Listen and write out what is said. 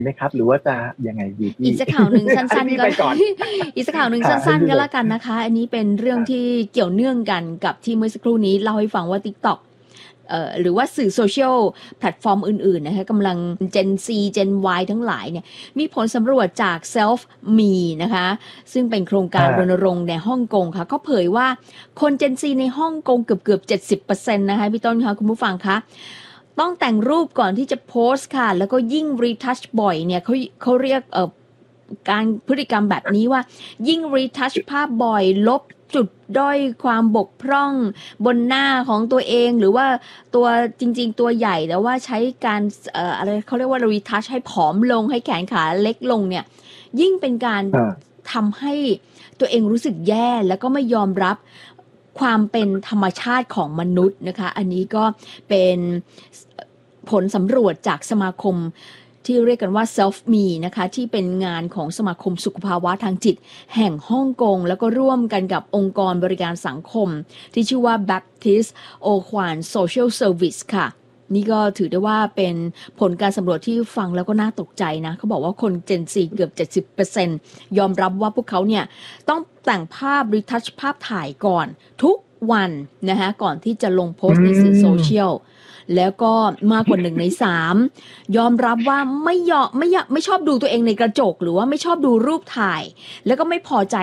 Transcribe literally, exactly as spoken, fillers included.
ไหมครับหรือว่าจะยังไงดีพี่อีกสักข่าวหนึ่งสั้นๆก็ อีกสักข่าวหนึ่งสั้นๆก็แล้วกันนะคะอันนี้เป็นเรื่องที่เกี่ยวเนื่องกันกับที่เมื่อสักครู่นี้เล่าให้ฟังว่า TikTok เอ่อหรือว่าสื่อโซเชียลแพลตฟอร์มอื่นๆนะคะกำลัง Gen Z Gen Y ทั้งหลายเนี่ยมีผลสำรวจจาก Self.me นะคะซึ่งเป็นโครงการรณรงค์ในฮ่องกงค่ะก็เผยว่าคน Gen Z ในฮ่องกงเกือบๆ เจ็ดสิบเปอร์เซ็นต์ นะคะพี่ต้นคะคุณผู้ฟังคะต้องแต่งรูปก่อนที่จะโพสต์ค่ะแล้วก็ยิ่งรีทัชบ่อยเนี่ยเขาเขาเรียกเอ่อการพฤติกรรมแบบนี้ว่ายิ่งรีทัชภาพบ่อยลบจุดด้อยความบกพร่องบนหน้าของตัวเองหรือว่าตัวจริงๆตัวใหญ่แต่ว่าใช้การเอ่ออะไรเขาเรียกว่ารีทัชให้ผอมลงให้แขนขาเล็กลงเนี่ยยิ่งเป็นการทำให้ตัวเองรู้สึกแย่แล้วก็ไม่ยอมรับความเป็นธรรมชาติของมนุษย์นะคะอันนี้ก็เป็นผลสำรวจจากสมาคมที่เรียกกันว่า Self.me นะคะที่เป็นงานของสมาคมสุขภาวะทางจิตแห่งฮ่องกงแล้วก็ร่วมกันกับองค์กรบริการสังคมที่ชื่อว่า Baptist O Kwan Social Service ค่ะนี่ก็ถือได้ว่าเป็นผลการสำรวจที่ฟังแล้วก็น่าตกใจนะเขาบอกว่าคน Gen Z เกือบ เจ็ดสิบเปอร์เซ็นต์ ยอมรับว่าพวกเขาเนี่ยต้องแต่งภาพรีทัชภาพถ่ายก่อนทุกวันนะคะก่อนที่จะลงโพสต์ในสื่อโซเชียลแล้วก็มากกว่าหนึ่งในสามยอมรับว่าไม่ยอมไม่อยากไม่ชอบดูตัวเองในกระจกหรือว่าไม่ชอบดูรูปถ่ายแล้วก็ไม่พอใจ